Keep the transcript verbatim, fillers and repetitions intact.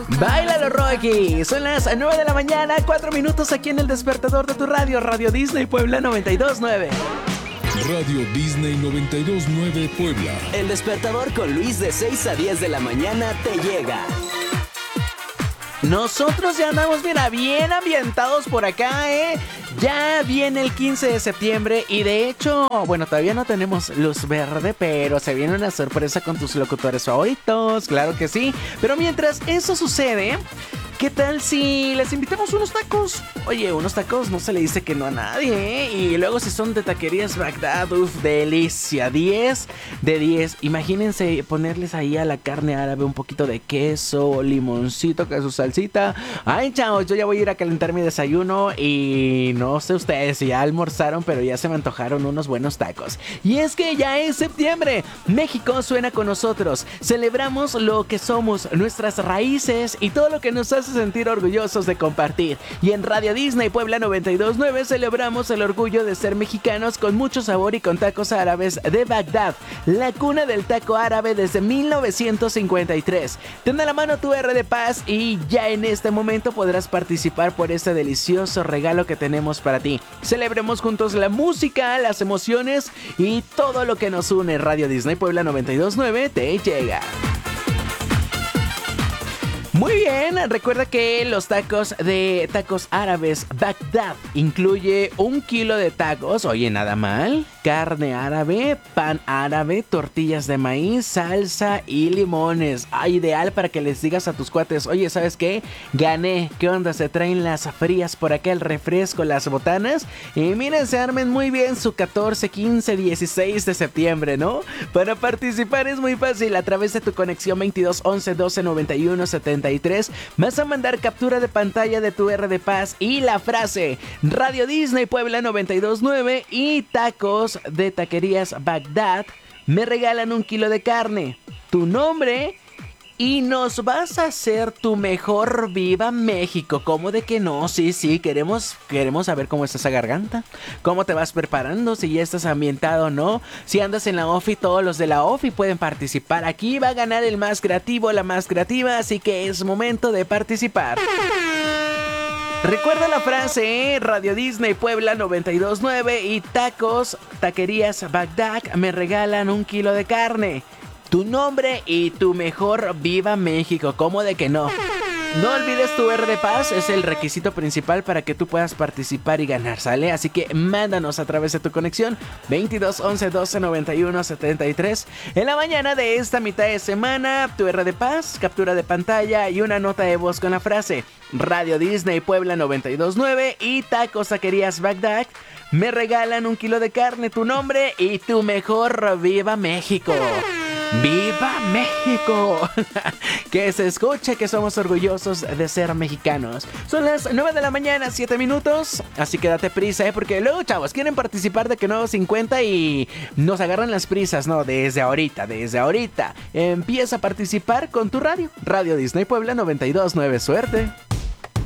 Báilalo, Rocky. Son las nueve de la mañana, cuatro minutos aquí en el despertador de tu radio, Radio Disney Puebla noventa y dos nueve. Radio Disney noventa y dos nueve Puebla. El despertador con Luis de seis a diez de la mañana te llega. Nosotros ya andamos, mira, bien ambientados por acá, ¿eh? Ya viene el quince de septiembre y de hecho, bueno, todavía no tenemos luz verde, pero se viene una sorpresa con tus locutores favoritos, claro que sí. Pero mientras eso sucede, ¿qué tal si les invitamos unos tacos? Oye, unos tacos no se le dice que no a nadie, ¿eh? Y luego si son de taquerías Bagdad, uff, delicia, diez de diez. Imagínense ponerles ahí a la carne árabe un poquito de queso, limoncito, que es su salsita. Ay, chavos, yo ya voy a ir a calentar mi desayuno y no sé ustedes si ya almorzaron, pero ya se me antojaron unos buenos tacos. Y es que ya es septiembre, México suena con nosotros, celebramos lo que somos, nuestras raíces y todo lo que nos hace sentir orgullosos de compartir. Y en Radio Disney Puebla noventa y dos nueve celebramos el orgullo de ser mexicanos con mucho sabor y con tacos árabes de Bagdad, la cuna del taco árabe desde mil novecientos cincuenta y tres. Ten a la mano tu R de Paz y ya en este momento podrás participar por este delicioso regalo que tenemos para ti. Celebremos juntos la música, las emociones y todo lo que nos une. Radio Disney Puebla noventa y dos nueve te llega. Muy bien, recuerda que los tacos de tacos árabes Bagdad incluye un kilo de tacos, oye, nada mal, carne árabe, pan árabe, tortillas de maíz, salsa y limones. Ah, ideal para que les digas a tus cuates, oye, ¿sabes qué? Gané, ¿qué onda? Se traen las frías por acá, el refresco, las botanas. Y miren, se armen muy bien su catorce, quince, dieciséis de septiembre, ¿no? Para participar es muy fácil, a través de tu conexión veintidós once doce noventa y uno setenta y tres, vas a mandar captura de pantalla de tu R de Paz y la frase Radio Disney Puebla noventa y dos nueve y tacos de taquerías Bagdad me regalan un kilo de carne, tu nombre y nos vas a hacer tu mejor Viva México. ¿Cómo de que no? Sí, sí, queremos, queremos saber cómo está esa garganta, cómo te vas preparando, si ya estás ambientado o no. Si andas en la OFI, todos los de la OFI pueden participar. Aquí va a ganar el más creativo, la más creativa, así que es momento de participar. Recuerda la frase, ¿eh? Radio Disney Puebla noventa y dos nueve y tacos, taquerías Bagdad me regalan un kilo de carne, tu nombre y tu mejor Viva México. ¿Cómo de que no? No olvides tu R de Paz, es el requisito principal para que tú puedas participar y ganar, ¿sale? Así que mándanos a través de tu conexión veintidós once doce noventa y uno setenta y tres. En la mañana de esta mitad de semana, tu R de Paz, captura de pantalla y una nota de voz con la frase Radio Disney Puebla noventa y dos nueve y tacos taquerías Bagdad me regalan un kilo de carne, tu nombre y tu mejor Viva México. ¡Viva México! Que se escuche que somos orgullosos de ser mexicanos. Son las nueve de la mañana, siete minutos. Así que date prisa, ¿eh? Porque luego, chavos, quieren participar de que nuevo cincuenta y nos agarran las prisas. No, desde ahorita, desde ahorita. Empieza a participar con tu radio. Radio Disney Puebla noventa y dos nueve. Suerte.